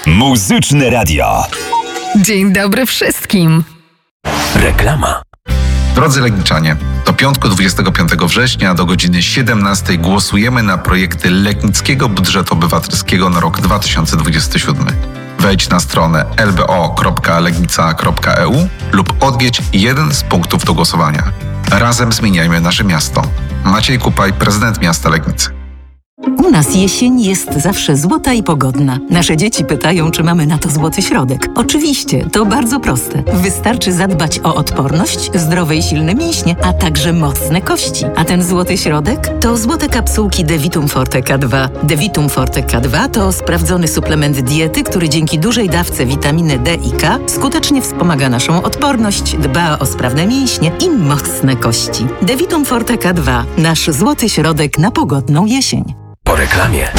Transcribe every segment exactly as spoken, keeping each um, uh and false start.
Muzyczne Radio. Dzień dobry wszystkim. Reklama. Drodzy Legniczanie, do piątku dwudziestego piątego września do godziny siedemnastej głosujemy na projekty Legnickiego Budżetu Obywatelskiego na rok dwa tysiące dwudziesty siódmy. Wejdź na stronę l b o kropka legnica kropka e u lub odwiedź jeden z punktów do głosowania. Razem zmieniajmy nasze miasto. Maciej Kupaj, prezydent miasta Legnicy. U nas jesień jest zawsze złota i pogodna. Nasze dzieci pytają, czy mamy na to złoty środek. Oczywiście, to bardzo proste. Wystarczy zadbać o odporność, zdrowe i silne mięśnie, a także mocne kości. A ten złoty środek to złote kapsułki Devitum Forte K dwa. Devitum Forte K dwa to sprawdzony suplement diety, który dzięki dużej dawce witaminy D i K skutecznie wspomaga naszą odporność, dba o sprawne mięśnie i mocne kości. Devitum Forte K dwa. Nasz złoty środek na pogodną jesień. Po reklamie.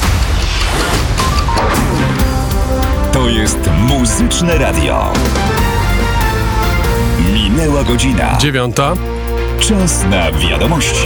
To jest Muzyczne Radio. Minęła godzina. Dziewiąta. Czas na wiadomości.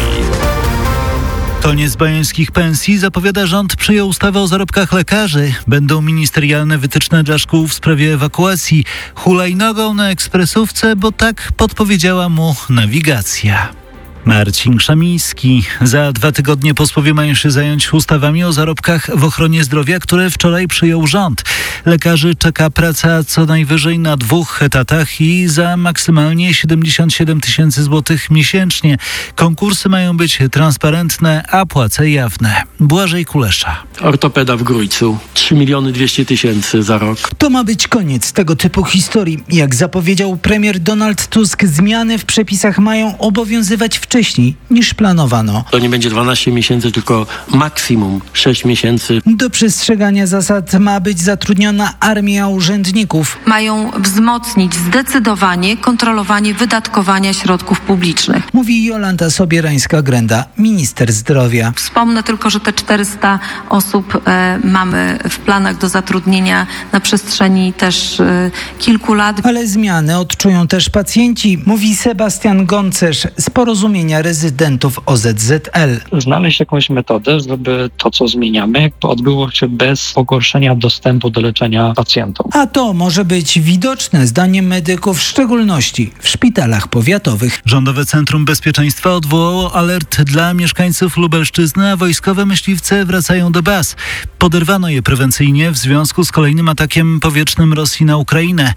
Koniec bajońskich pensji zapowiada rząd. Przyjął ustawę o zarobkach lekarzy. Będą ministerialne wytyczne dla szkół w sprawie ewakuacji. Hulajnogą na ekspresówce, bo tak podpowiedziała mu nawigacja. Marcin Krzemiński. Za dwa tygodnie posłowie mają się zająć ustawami o zarobkach w ochronie zdrowia, które wczoraj przyjął rząd. Lekarzy czeka praca co najwyżej na dwóch etatach i za maksymalnie siedemdziesiąt siedem tysięcy złotych miesięcznie. Konkursy mają być transparentne, a płace jawne. Błażej Kulesza. Ortopeda w Grójcu. trzy miliony dwieście tysięcy za rok. To ma być koniec tego typu historii. Jak zapowiedział premier Donald Tusk, zmiany w przepisach mają obowiązywać wcześniej niż planowano. To nie będzie dwanaście miesięcy, tylko maksimum sześć miesięcy. Do przestrzegania zasad ma być zatrudniona armia urzędników. Mają wzmocnić zdecydowanie kontrolowanie wydatkowania środków publicznych. Mówi Jolanta Sobierańska-Grenda, minister zdrowia. Wspomnę tylko, że te czterysta osób e, mamy w planach do zatrudnienia na przestrzeni też e, kilku lat. Ale zmiany odczują też pacjenci, mówi Sebastian Goncerz z Porozumienia Rezydentów O Z Z L. Znaleźć jakąś metodę, żeby to, co zmieniamy, odbyło się bez pogorszenia dostępu do leczenia pacjentów. A to może być widoczne zdaniem medyków, w szczególności w szpitalach powiatowych. Rządowe Centrum Bezpieczeństwa odwołało alert dla mieszkańców Lubelszczyzny, a wojskowe myśliwce wracają do baz. Poderwano je prewencyjnie w związku z kolejnym atakiem powietrznym Rosji na Ukrainę.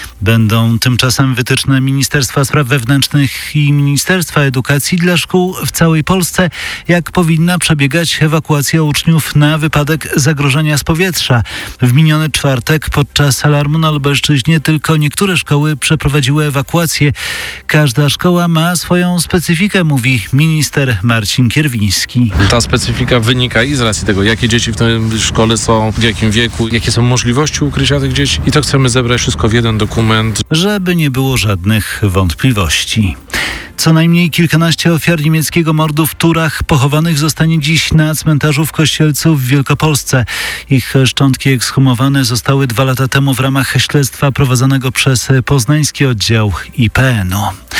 Będą tymczasem wytyczne Ministerstwa Spraw Wewnętrznych i Ministerstwa Edukacji dla szkół w całej Polsce, jak powinna przebiegać ewakuacja uczniów na wypadek zagrożenia z powietrza. W miniony czwartek podczas alarmu na Lubelszczyźnie tylko niektóre szkoły przeprowadziły ewakuację. Każda szkoła ma swoją specyfikę, mówi minister Marcin Kierwiński. Ta specyfika wynika i z racji tego, jakie dzieci w tej szkole są, w jakim wieku, jakie są możliwości ukrycia tych dzieci, i to chcemy zebrać wszystko w jeden dokument. Żeby nie było żadnych wątpliwości. Co najmniej kilkanaście ofiar niemieckiego mordu w Turach pochowanych zostanie dziś na cmentarzu w Kościelcu w Wielkopolsce. Ich szczątki ekshumowane zostały dwa lata temu w ramach śledztwa prowadzonego przez poznański oddział I P N u.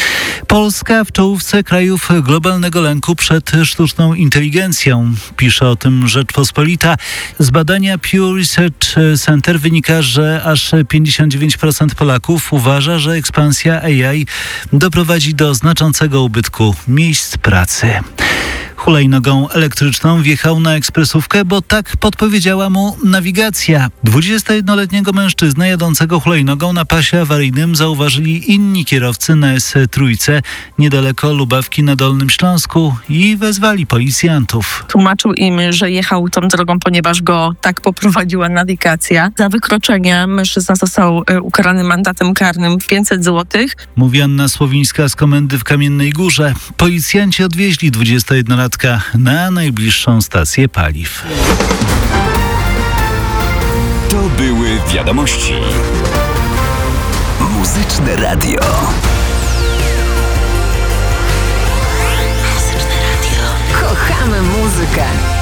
Polska w czołówce krajów globalnego lęku przed sztuczną inteligencją. Pisze o tym Rzeczpospolita. Z badania Pew Research Center wynika, że aż pięćdziesiąt dziewięć procent Polaków uważa, że ekspansja A I doprowadzi do znaczącego ubytku miejsc pracy. Hulajnogą elektryczną wjechał na ekspresówkę, bo tak podpowiedziała mu nawigacja. dwudziestojednoletniego mężczyznę jadącego hulajnogą na pasie awaryjnym zauważyli inni kierowcy na S trzy niedaleko Lubawki na Dolnym Śląsku i wezwali policjantów. Tłumaczył im, że jechał tą drogą, ponieważ go tak poprowadziła nawigacja. Za wykroczenie mężczyzna został ukarany mandatem karnym w pięćset złotych. Mówi Anna Słowińska z komendy w Kamiennej Górze. Policjanci odwieźli dwudziestojednolatka na najbliższą stację paliw. To były wiadomości. Muzyczne Radio. Muzyczne Radio. Kochamy muzykę.